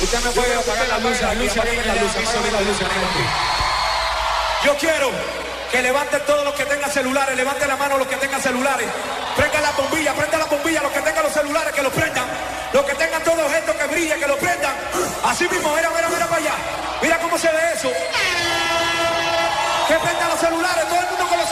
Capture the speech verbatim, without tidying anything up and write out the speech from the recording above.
Usted me puede apagar las luces, las luces, apaguen las luces, apaguen las luces. Yo quiero que levanten todos los que tengan celulares, levanten la mano los que tengan celulares. Prendan la bombilla, prendan la bombilla, los que tengan los celulares, que los prendan. Los que tengan todos estos que brillen, que los prendan. Así mismo, mira, mira, mira para allá. Mira cómo se ve eso. Que prendan los celulares, todo el mundo con los